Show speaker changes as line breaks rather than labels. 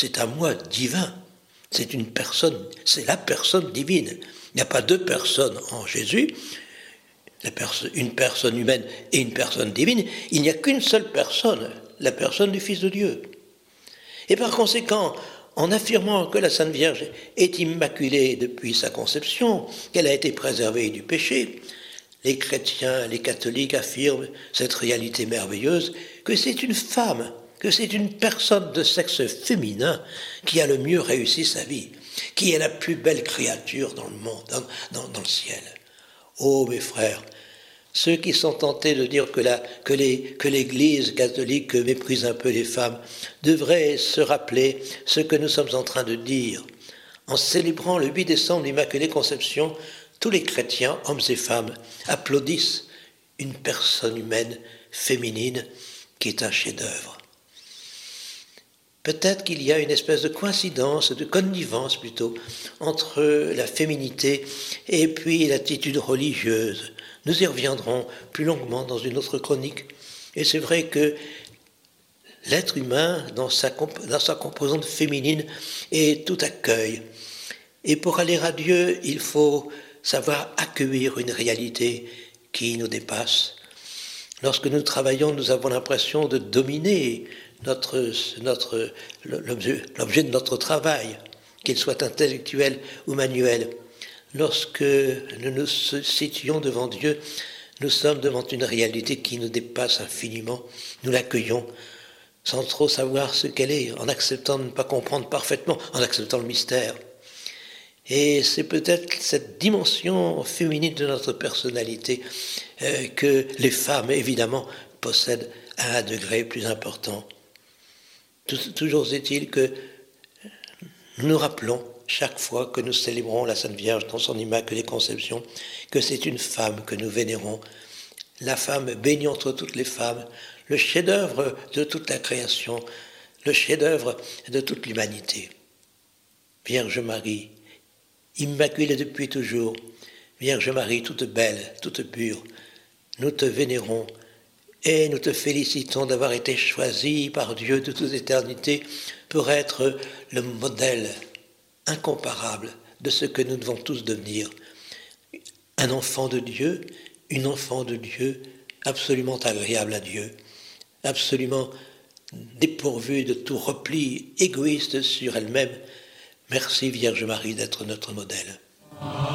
c'est un moi divin. C'est une personne, c'est la personne divine. Il n'y a pas deux personnes en Jésus, une personne humaine et une personne divine. Il n'y a qu'une seule personne, la personne du Fils de Dieu. Et par conséquent, en affirmant que la Sainte Vierge est immaculée depuis sa conception, qu'elle a été préservée du péché, les chrétiens, les catholiques affirment cette réalité merveilleuse, que c'est une femme, que c'est une personne de sexe féminin qui a le mieux réussi sa vie, qui est la plus belle créature dans le monde, dans le ciel. Oh mes frères, ceux qui sont tentés de dire que l'Église catholique méprise un peu les femmes devraient se rappeler ce que nous sommes en train de dire. En célébrant le 8 décembre l'Immaculée Conception, tous les chrétiens, hommes et femmes, applaudissent une personne humaine, féminine, qui est un chef-d'œuvre. Peut-être qu'il y a une espèce de coïncidence, de connivence plutôt, entre la féminité et puis l'attitude religieuse. Nous y reviendrons plus longuement dans une autre chronique. Et c'est vrai que l'être humain, dans sa composante féminine, est tout accueil. Et pour aller à Dieu, il faut savoir accueillir une réalité qui nous dépasse. Lorsque nous travaillons, nous avons l'impression de dominer l'objet de notre travail, qu'il soit intellectuel ou manuel. Lorsque nous nous situons devant Dieu, nous sommes devant une réalité qui nous dépasse infiniment. Nous l'accueillons sans trop savoir ce qu'elle est, en acceptant de ne pas comprendre parfaitement, en acceptant le mystère. Et c'est peut-être cette dimension féminine de notre personnalité que les femmes, évidemment, possèdent à un degré plus important. Toujours est-il que nous nous rappelons, chaque fois que nous célébrons la Sainte Vierge dans son Immaculée Conception, que c'est une femme que nous vénérons, la femme bénie entre toutes les femmes, le chef-d'œuvre de toute la création, le chef-d'œuvre de toute l'humanité. Vierge Marie, immaculée depuis toujours, Vierge Marie, toute belle, toute pure, nous te vénérons et nous te félicitons d'avoir été choisie par Dieu de toute éternité pour être le modèle incomparable de ce que nous devons tous devenir. Un enfant de Dieu, une enfant de Dieu, absolument agréable à Dieu, absolument dépourvue de tout repli égoïste sur elle-même. Merci Vierge Marie d'être notre modèle.